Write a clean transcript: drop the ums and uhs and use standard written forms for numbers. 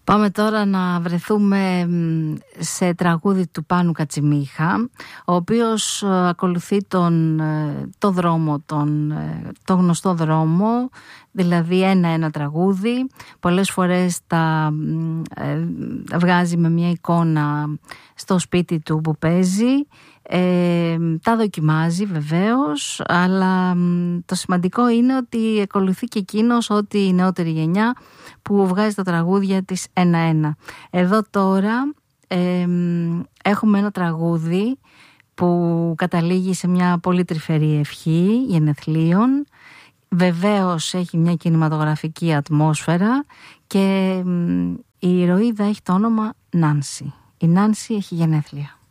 Πάμε τώρα να βρεθούμε σε τραγούδι του Πάνου Κατσιμίχα, ο οποίος ακολουθεί το δρόμο, το γνωστό δρόμο, δηλαδή ένα τραγούδι. Πολλές φορές τα βγάζει με μια εικόνα στο σπίτι του που παίζει. Τα δοκιμάζει βεβαίως, αλλά το σημαντικό είναι ότι ακολουθεί και εκείνος ότι η νεότερη γενιά που βγάζει τα τραγούδια της ένα-ένα. Εδώ τώρα έχουμε ένα τραγούδι που καταλήγει σε μια πολύ τρυφερή ευχή γενεθλίων. Βεβαίως έχει μια κινηματογραφική ατμόσφαιρα και η ηρωίδα έχει το όνομα Νάνση. Η Νάνση έχει γενέθλια.